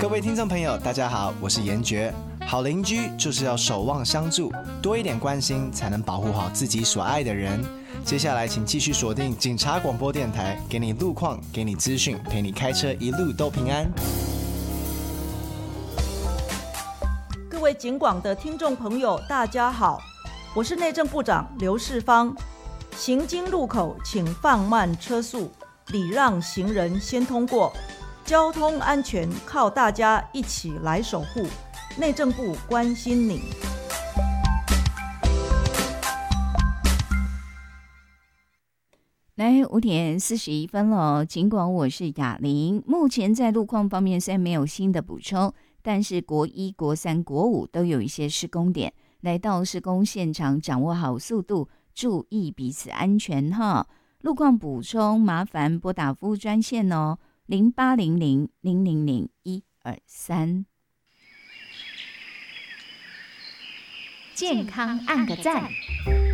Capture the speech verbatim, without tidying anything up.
各位听众朋友大家好，我是严爵。好邻居就是要守望相助，多一点关心才能保护好自己所爱的人。接下来请继续锁定警察广播电台，给你路况，给你资讯，陪你开车一路都平安。 各位警广的听众朋友大家好，我是内政部长刘世芳。行经路口请放慢车速，礼让行人先通过，交通安全靠大家一起来守护。内政部关心你。 来，五点四十一分了，尽管我是雅玲。目前在路况方面虽然没有新的补充，但是国一、国三、国五都有一些施工点。来到施工现场，掌握好速度，注意彼此安全哈。路况补充，麻烦拨打服务专线哦，零八零零零零零一二三。 健康按个赞。